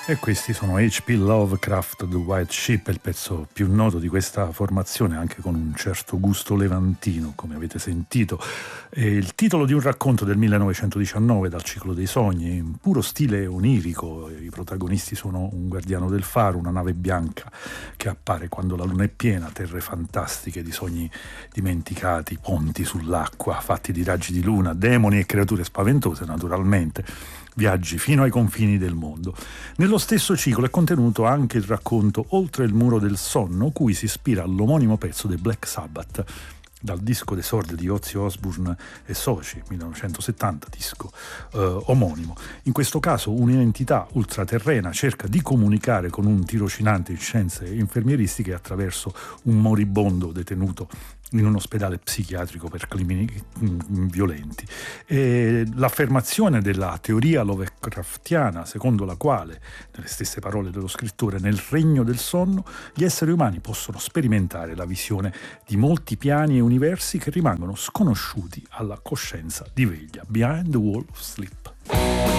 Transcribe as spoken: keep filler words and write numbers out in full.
E questi sono H P Lovecraft, The White Ship, il pezzo più noto di questa formazione, anche con un certo gusto levantino, come avete sentito. È il titolo di un racconto del millenovecentodiciannove dal ciclo dei sogni, in puro stile onirico. I protagonisti sono un guardiano del faro, una nave bianca che appare quando la luna è piena, terre fantastiche di sogni dimenticati, ponti sull'acqua fatti di raggi di luna, demoni e creature spaventose naturalmente. Viaggi fino ai confini del mondo. Nello stesso ciclo è contenuto anche il racconto Oltre il muro del sonno, cui si ispira all'omonimo pezzo dei Black Sabbath, dal disco d'esordio di Ozzy Osbourne e Soci, millenovecentosettanta, disco eh, omonimo. In questo caso un'entità ultraterrena cerca di comunicare con un tirocinante in scienze infermieristiche attraverso un moribondo detenuto in un ospedale psichiatrico per crimini violenti. E l'affermazione della teoria Lovecraftiana, secondo la quale, nelle stesse parole dello scrittore, nel regno del sonno gli esseri umani possono sperimentare la visione di molti piani e universi che rimangono sconosciuti alla coscienza di veglia. Behind the Wall of Sleep.